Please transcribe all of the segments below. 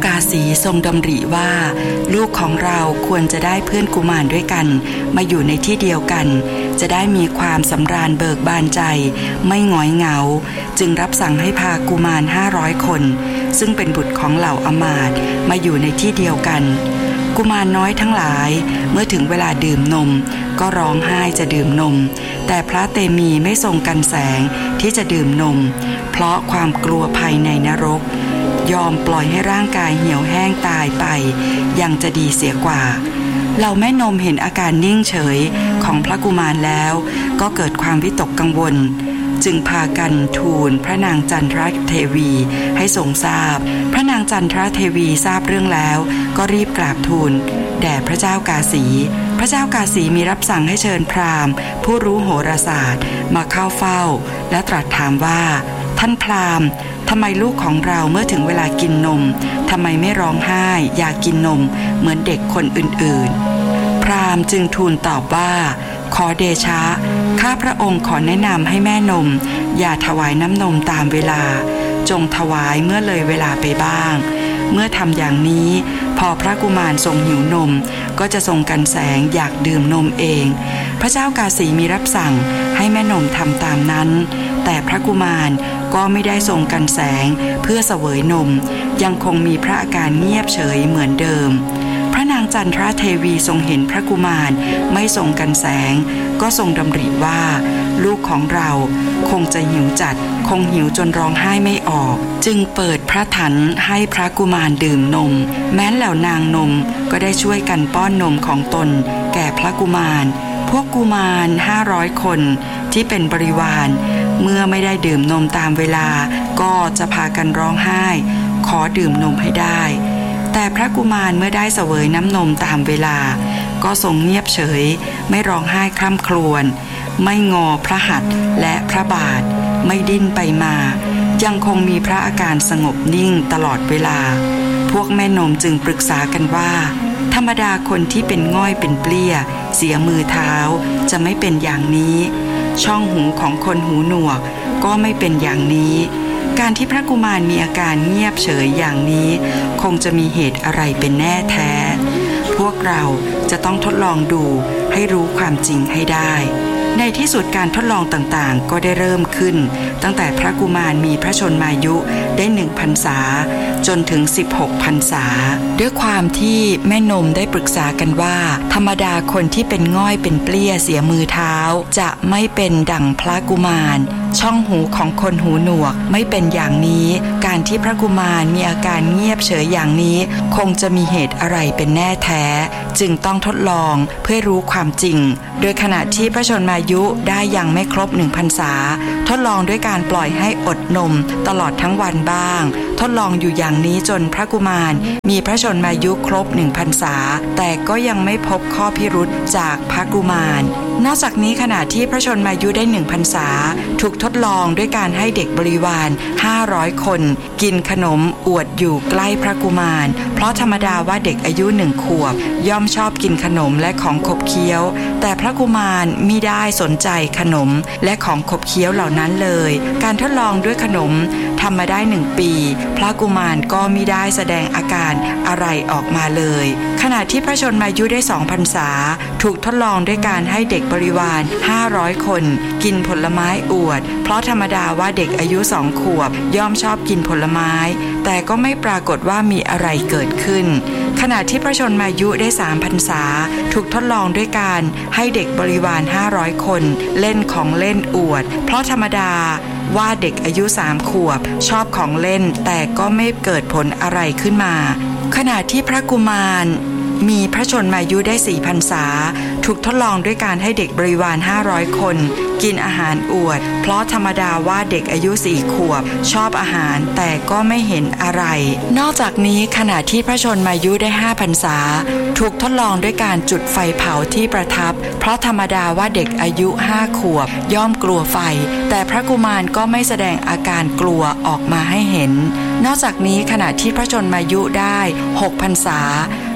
กาสีทรงดำริว่าลูกของเราควรจะได้เพื่อนกุมารด้วยกันมาอยู่ในที่เดียวกันจะได้มีความสำราญเบิกบานใจไม่หงอยเหงาจึงรับสั่งให้พากุมาร500 คนซึ่งเป็นบุตรของเหล่าอมาตย์มาอยู่ในที่เดียวกันกุมารน้อยทั้งหลายเมื่อถึงเวลาดื่มนมก็ร้องไห้จะดื่มนมแต่พระเตมีไม่ทรงกันแสงที่จะดื่มนมเพราะความกลัวภัยในนรกยอมปล่อยให้ร่างกายเหี่ยวแห้งตายไปยังจะดีเสียกว่าเหล่าแม่นมเห็นอาการนิ่งเฉยของพระกุมารแล้วก็เกิดความวิตกกังวลจึงพากันทูลพระนางจันทรเทวีให้ทรงทราบพระนางจันทรเทวีทราบเรื่องแล้วก็รีบกราบทูลแด่พระเจ้ากาสีพระเจ้ากาสีมีรับสั่งให้เชิญพราหมณ์ผู้รู้โหราศาสตร์มาเข้าเฝ้าและตรัสถามว่าท่านพราหมณ์ทำไมลูกของเราเมื่อถึงเวลากินนมทำไมไม่ร้องไห้อยากกินนมเหมือนเด็กคนอื่นๆพราหมณ์จึงทูลตอบว่าขอเดชะข้าพระองค์ขอแนะนำให้แม่นมอย่าถวายน้ำนมตามเวลาจงถวายเมื่อเลยเวลาไปบ้างเมื่อทำอย่างนี้พอพระกุมารทรงหิวนมก็จะทรงกันแสงอยากดื่มนมเองพระเจ้ากาสีมีรับสั่งให้แม่นมทำตามนั้นแต่พระกุมารก็ไม่ได้ทรงกันแสงเพื่อเสวยนมยังคงมีพระอาการเงียบเฉยเหมือนเดิมพระนางจันทรเทวีทรงเห็นพระกุมารไม่ทรงกันแสงก็ทรงดำริว่าลูกของเราคงจะหิวจัดคงหิวจนร้องไห้ไม่ออกจึงเปิดพระถันให้พระกุมารดื่มนมแม้เหล่านางนมก็ได้ช่วยกันป้อนนมของตนแก่พระกุมารพวกกุมาร500 คนที่เป็นบริวารเมื่อไม่ได้ดื่มนมตามเวลาก็จะพากันร้องไห้ขอดื่มนมให้ได้แต่พระกุมารเมื่อได้เสวยน้ำนมตามเวลาก็ทรงเงียบเฉยไม่ร้องไห้คร่ำครวญไม่งอพระหัตถ์และพระบาทไม่ดิ้นไปมายังคงมีพระอาการสงบนิ่งตลอดเวลาพวกแม่นมจึงปรึกษากันว่าธรรมดาคนที่เป็นง่อยเป็นเปลี้ยเสียมือเท้าจะไม่เป็นอย่างนี้ช่องหูของคนหูหนวกก็ไม่เป็นอย่างนี้การที่พระกุมารมีอาการเงียบเฉยอย่างนี้คงจะมีเหตุอะไรเป็นแน่แท้พวกเราจะต้องทดลองดูให้รู้ความจริงให้ได้ในที่สุดการทดลองต่างๆก็ได้เริ่มขึ้นตั้งแต่พระกุมารมีพระชนมายุได้1 พรรษาจนถึง16 พรรษาด้วยความที่แม่นมได้ปรึกษากันว่าธรรมดาคนที่เป็นง่อยเป็นเปลี้ยเสียมือเท้าจะไม่เป็นดั่งพระกุมารช่องหูของคนหูหนวกไม่เป็นอย่างนี้การที่พระกุมารมีอาการเงียบเฉยอย่างนี้คงจะมีเหตุอะไรเป็นแน่แท้จึงต้องทดลองเพื่อรู้ความจริงโดยขณะที่พระชนมายุได้ยังไม่ครบ1 พรรษาทดลองด้วยการปล่อยให้อดนมตลอดทั้งวันบ้างทดลองอยู่อย่างนี้จนพระกุมารมีพระชนมายุครบ1 พรรษาแต่ก็ยังไม่พบข้อพิรุธจากพระกุมารนอกจากนี้ขณะที่พระชนมายุได้1 พรรษาถูกทดลองด้วยการให้เด็กบริวาร500 คนกินขนมอวดอยู่ใกล้พระกุมารเพราะธรรมดาว่าเด็กอายุ1 ขวบย่อมชอบกินขนมและของขบเคี้ยวแต่พระกุมารมิได้สนใจขนมและของขบเคี้ยวเหล่านั้นเลยการทดลองด้วยขนมทำมาได้1 ปีพระกุมารก็มิได้แสดงอาการอะไรออกมาเลยขณะที่พระชนมายุได้2 พรรษาถูกทดลองด้วยการให้เด็กบริวาร500 คนกินผลไม้อวดเพราะธรรมดาว่าเด็กอายุ2 ขวบย่อมชอบกินผลไม้แต่ก็ไม่ปรากฏว่ามีอะไรเกิดขึ้นขณะที่พระชนมายุได้3 พรรษาถูกทดลองด้วยการให้เด็กบริวาร500 คนเล่นของเล่นอวดเพราะธรรมดาว่าเด็กอายุ3 ขวบชอบของเล่นแต่ก็ไม่เกิดผลอะไรขึ้นมาขณะที่พระกุมารมีพระชนมายุได้4 พรรษาถูกทดลองด้วยการให้เด็กบริวาร500 คนกินอาหารอวดเพราะธรรมดาว่าเด็กอายุ4 ขวบชอบอาหารแต่ก็ไม่เห็นอะไรนอกจากนี้ขณะที่พระชนมายุได้5 พรรษาถูกทดลองด้วยการจุดไฟเผาที่ประทับเพราะธรรมดาว่าเด็กอายุ5 ขวบย่อมกลัวไฟแต่พระกุมารก็ไม่แสดงอาการกลัวออกมาให้เห็นนอกจากนี้ขณะที่พระชนมายุได้6 พรรษา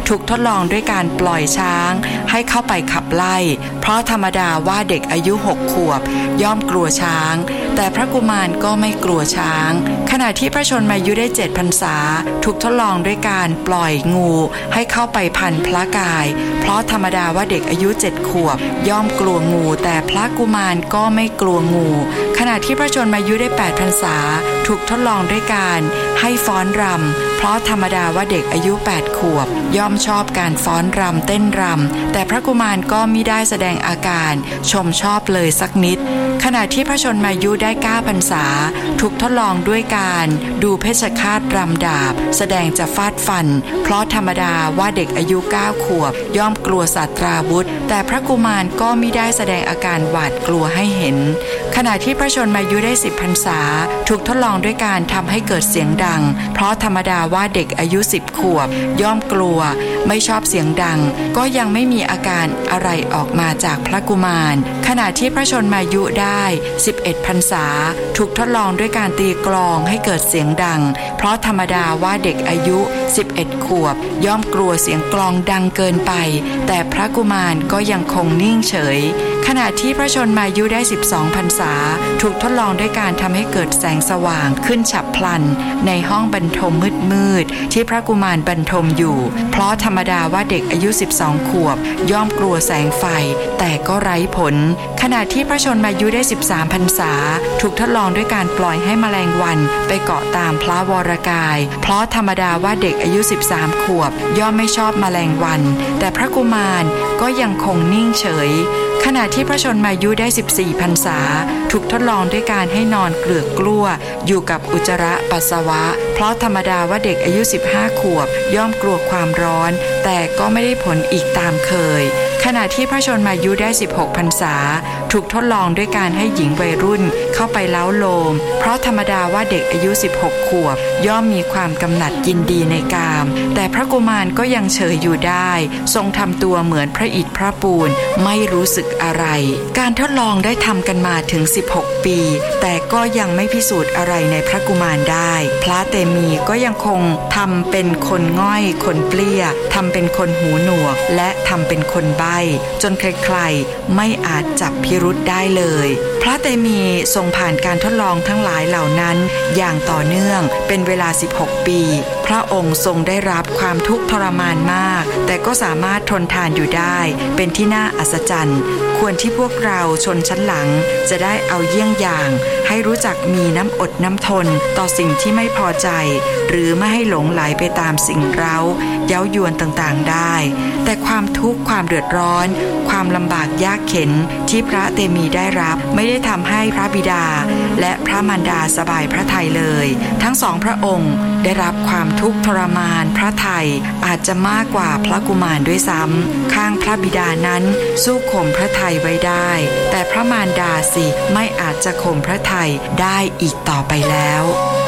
ถูกทดลองด้วยการปล่อยช้างให้เข้าไปขับไล่เพราะธรรมดาว่าเด็กอายุ6 ขวบย่อมกลัวช้างแต่พระกุมารก็ไม่กลัวช้างขณะที่พระชนมายุได้7 พรรษาถูกทดลองด้วยการปล่อยงูให้เข้าไปพันพระกายเพราะธรรมดาว่าเด็กอายุ7 ขวบย่อมกลัวงูแต่พระกุมารก็ไม่กลัวงูขณะที่พระชนมายุได้8 พรรษาถูกทดลองด้วยการให้ฟ้อนรำเพราะธรรมดาว่าเด็กอายุ8 ขวบย่อมชอบการฟ้อนรำเต้นรำแต่พระกุมารก็มิได้แสดงอาการชมชอบเลยสักนิดขณะที่พระชนมายุได้9 พรรษาถูกทดลองด้วยการดูเพชฌฆาตรำดาบแสดงจะฟาดฟันเพราะธรรมดาว่าเด็กอายุ9 ขวบย่อมกลัวสัตราวุธแต่พระกุมารก็มิได้แสดงอาการหวาดกลัวให้เห็นขณะที่พระชนมายุได้10 พรรษาถูกทดลองด้วยการทำให้เกิดเสียงดังเพราะธรรมดาว่าเด็กอายุ10 ขวบย่อมกลัวไม่ชอบเสียงดังก็ยังไม่มีอาการอะไรออกมาจากพระกุมารขณะที่พระชนมายุได้11 พรรษาถูกทดลองด้วยการตีกลองให้เกิดเสียงดังเพราะธรรมดาว่าเด็กอายุ11 ขวบย่อมกลัวเสียงกลองดังเกินไปแต่พระกุมารก็ยังคงนิ่งเฉยขณะที่พระชนมายุได้12 พรรษาถูกทดลองด้วยการทำให้เกิดแสงสว่างขึ้นฉับพลันในห้องบรรทมมืดๆที่พระกุมารบรรทมอยู่เพราะธรรมดาว่าเด็กอายุ12 ขวบย่อมกลัวแสงไฟแต่ก็ไร้ผลขณะที่พระชนมายุได้13 พรรษาถูกทดลองด้วยการปล่อยให้แมลงวันไปเกาะตามพระวรกายเพราะธรรมดาว่าเด็กอายุ13 ขวบย่อมไม่ชอบแมลงวันแต่พระกุมารก็ยังคงนิ่งเฉยขณะที่พระชนมายุได้14 พรรษาถูกทดลองด้วยการให้นอนเกลือกกลั้วอยู่กับอุจจาระปัสสาวะเพราะธรรมดาว่าเด็กอายุ15 ขวบย่อมกลัวความร้อนแต่ก็ไม่ได้ผลอีกตามเคยขณะที่พระชนมายุได้16 พรรษาถูกทดลองด้วยการให้หญิงวัยรุ่นเข้าไปเล้าโลมเพราะธรรมดาว่าเด็กอายุ16 ขวบย่อมมีความกำหนัดยินดีในกามแต่พระกุมารก็ยังเฉยอยู่ได้ทรงทำตัวเหมือนพระอิฐพระปูนไม่รู้สึกอะไรการทดลองได้ทำกันมาถึง16 ปีแต่ก็ยังไม่พิสูจน์อะไรในพระกุมารได้พระเตมีก็ยังคงทำเป็นคนง่อยคนเปลี้ยทำเป็นคนหูหนวกและทำเป็นคนใบ้จนใครๆไม่อาจจับพิรุธได้เลยพระเตมีทรงผ่านการทดลองทั้งหลายเหล่านั้นอย่างต่อเนื่องเป็นเวลา16 ปีพระองค์ทรงได้รับความทุกข์ทรมานมากแต่ก็สามารถทนทานอยู่ได้เป็นที่น่าอัศจรรย์ควรที่พวกเราชนชั้นหลังจะได้เอาเยี่ยงอย่างให้รู้จักมีน้ำอดน้ำทนต่อสิ่งที่ไม่พอใจหรือไม่ให้หลงไหลไปตามสิ่งเร้าเย้ายวนต่างๆได้แต่ความทุกข์ความเดือดร้อนความลำบากยากเข็ญที่พระเตมีได้รับไม่ได้ทำให้พระบิดาและพระมารดาสบายพระทัยเลยทั้งสองพระองค์ได้รับความทุกข์ทรมานพระทัยอาจจะมากกว่าพระกุมารด้วยซ้ำข้างพระบิดานั้นสู้ข่มพระทัยไว้ได้แต่พระมารดาสิไม่อาจจะข่มพระทัยได้อีกต่อไปแล้ว